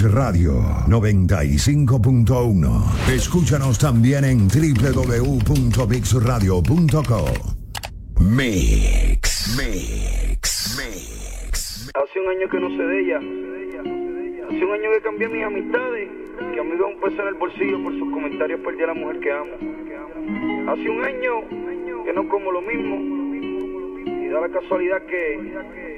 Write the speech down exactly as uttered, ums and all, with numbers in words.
Radio noventa y cinco punto uno. Escúchanos también en doble u doble u doble u punto mix radio punto com. Mix, Mix, Mix. Hace un año que no sé de ella. Hace un año que cambié mis amistades. Que a mí me da un peso en el bolsillo por sus comentarios. Perdí a la mujer que amo. Hace un año que no como lo mismo. Y da la casualidad que